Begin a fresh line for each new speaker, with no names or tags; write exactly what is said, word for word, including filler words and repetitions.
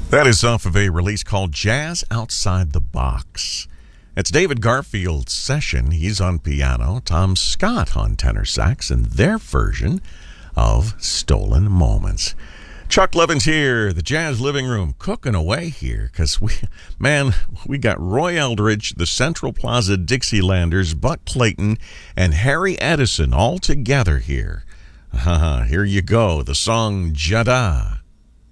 That is off of a release called Jazz Outside the Box. It's David Garfield's session. He's on piano, Tom Scott on tenor sax, and their version of Stolen Moments. Chuck Levin's here, the Jazz Living Room, cooking away here, because we, man, we got Roy Eldridge, the Central Plaza Dixielanders, Buck Clayton, and Harry Edison all together here. Uh, here you go, the song Jada.